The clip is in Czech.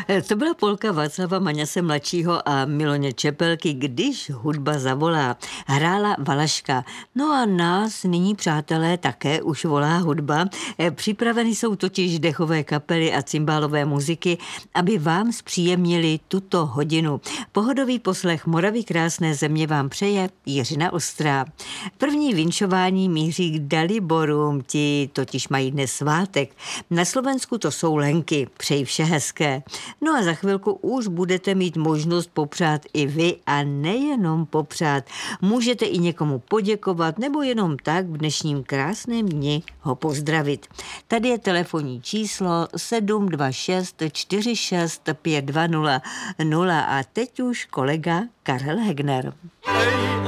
To byla polka Václava Maňase mladšího a Miloně Čepelky, Když hudba zavolá. Hrála Valaška. No a nás nyní, přátelé, také už volá hudba. Připraveny jsou totiž dechové kapely a cymbálové muziky, aby vám zpříjemnili tuto hodinu. Pohodový poslech Moravy krásné země vám přeje Jiřina Ostrá. První vinšování míří k Daliborům, ti totiž mají dnes svátek. Na Slovensku to jsou Lenky, přeji vše hezké. No a za chvilku už budete mít možnost popřát i vy a nejenom popřát. Můžete i někomu poděkovat nebo jenom tak v dnešním krásném dni ho pozdravit. Tady je telefonní číslo 726 46 520 a teď už kolega Karel Hegner.